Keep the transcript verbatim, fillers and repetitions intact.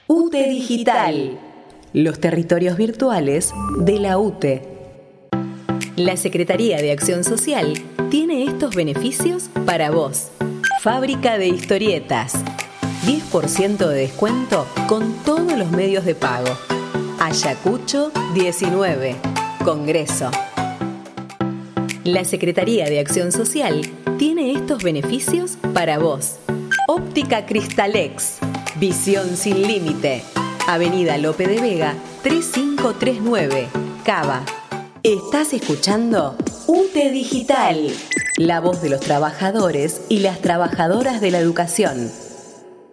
U T E Digital, los territorios virtuales de la U T E. La Secretaría de Acción Social tiene estos beneficios para vos. Fábrica de historietas. diez por ciento de descuento con todos los medios de pago. Ayacucho diecinueve. Congreso. La Secretaría de Acción Social tiene estos beneficios para vos. Óptica Cristalex. Visión sin límite. Avenida Lope de Vega tres cinco tres nueve. Cava. Estás escuchando U T E Digital, la voz de los trabajadores y las trabajadoras de la educación.